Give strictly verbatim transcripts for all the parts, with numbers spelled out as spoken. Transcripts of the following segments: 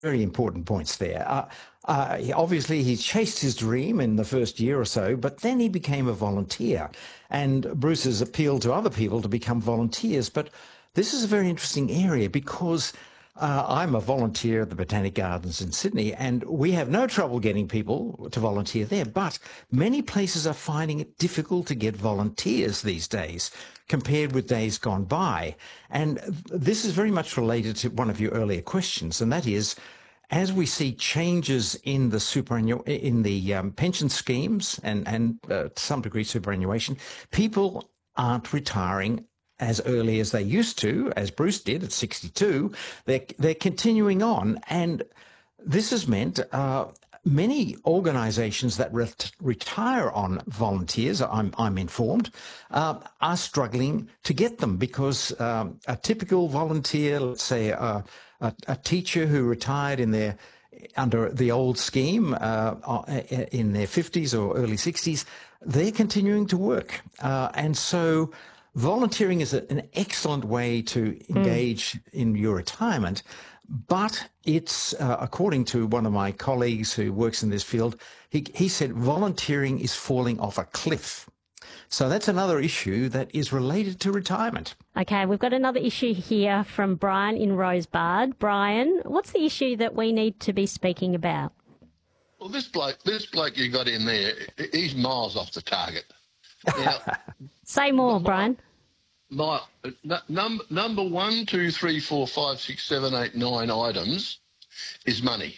very important points there. Uh, uh, he- obviously, he chased his dream in the first year or so, but then he became a volunteer. And Bruce has appealed to other people to become volunteers. But this is a very interesting area because uh, I'm a volunteer at the Botanic Gardens in Sydney, and we have no trouble getting people to volunteer there. But many places are finding it difficult to get volunteers these days compared with days gone by. And this is very much related to one of your earlier questions, and that is, as we see changes in the superannu- in the um, pension schemes and and uh, to some degree superannuation, people aren't retiring as early as they used to, as Bruce did at sixty-two. They're they're continuing on, and this has meant uh, many organisations that ret- retire on volunteers, I'm, I'm informed, uh, are struggling to get them because um, a typical volunteer, let's say a, a, a teacher who retired in their under the old scheme uh, in their fifties or early sixties, they're continuing to work. Uh, and so volunteering is an excellent way to engage mm. in your retirement. But it's, uh, according to one of my colleagues who works in this field, he, he said volunteering is falling off a cliff. So that's another issue that is related to retirement. Okay, we've got another issue here from Brian in Rosebud. Brian, what's the issue that we need to be speaking about? Well, this bloke, this bloke you got in there, he's miles off the target. Now, Say more, my, Brian. My number number one, two, three, four, five, six, seven, eight, nine items is money.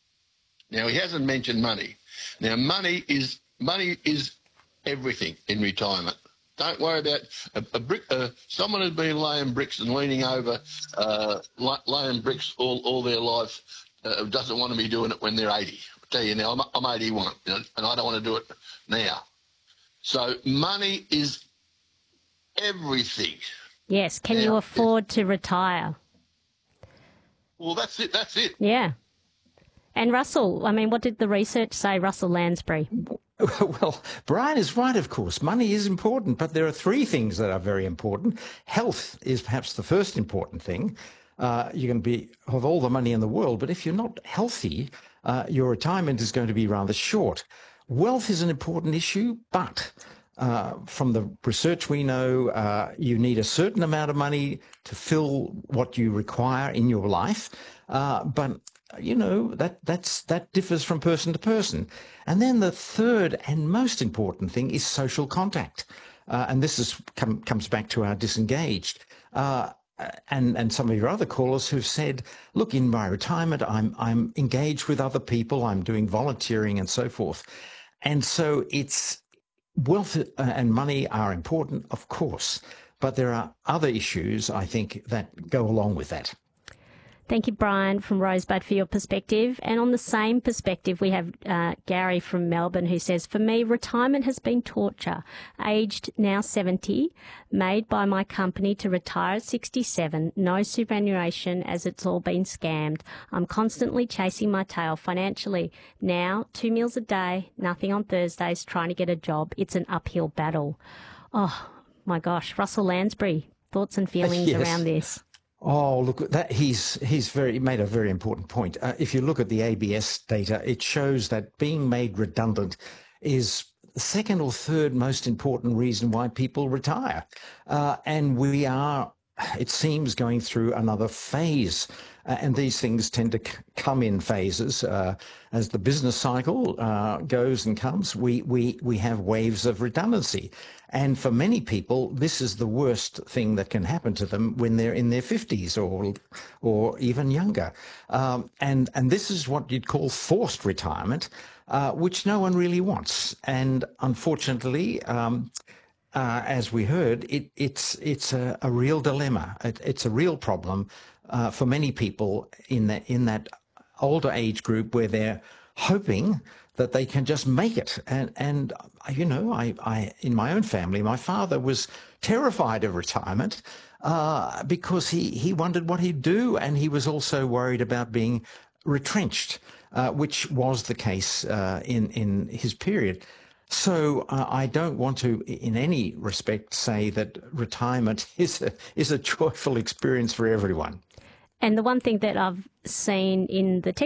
Now he hasn't mentioned money. Now money is money is everything in retirement. Don't worry about a, a brick. Uh, someone who's been laying bricks and leaning over, uh, laying bricks all, all their life uh, doesn't want to be doing it when they're eighty. I tell you now, I'm, I'm eighty-one, you know, and I don't want to do it now. So money is everything. Yes. Can now, you afford to retire? Well, that's it. That's it. Yeah. And Russell, I mean, what did the research say, Russell Lansbury? Well, Brian is right, of course. Money is important, but there are three things that are very important. Health is perhaps the first important thing. Uh, you can be have all the money in the world, but if you're not healthy, uh, your retirement is going to be rather short. Wealth is an important issue, but uh, from the research we know, uh, you need a certain amount of money to fill what you require in your life. Uh, but you know, that that's that differs from person to person. And then the third and most important thing is social contact. Uh, and this is come, comes back to our disengaged. Uh, and, and some of your other callers who've said, look, in my retirement, I'm, I'm engaged with other people, I'm doing volunteering and so forth. And so it's wealth and money are important, of course, but there are other issues, I think, that go along with that. Thank you, Brian from Rosebud, for your perspective. And on the same perspective, we have uh, Gary from Melbourne who says, for me, retirement has been torture. Aged now seventy, made by my company to retire at sixty-seven, no superannuation as it's all been scammed. I'm constantly chasing my tail financially. Now, two meals a day, nothing on Thursdays, trying to get a job. It's an uphill battle. Oh, my gosh. Russell Lansbury, thoughts and feelings yes. around this? Oh, look, that he's he's very made a very important point. Uh, if you look at the A B S data, it shows that being made redundant is the second or third most important reason why people retire. Uh, and we are, it seems, going through another phase. Uh, and these things tend to c- come in phases. Uh, as the business cycle uh, goes and comes, we, we, we have waves of redundancy. And for many people, this is the worst thing that can happen to them when they're in their fifties or or even younger. Um, and, and this is what you'd call forced retirement, uh, which no one really wants. And unfortunately, um, uh, as we heard, it, it's it's a, a real dilemma. It, it's a real problem uh, for many people in that in that older age group where they're hoping that they can just make it. And, and you know, I, I, in my own family, my father was terrified of retirement uh, because he, he wondered what he'd do, and he was also worried about being retrenched, uh, which was the case uh, in, in his period. So uh, I don't want to, in any respect, say that retirement is a, is a joyful experience for everyone. And the one thing that I've seen in the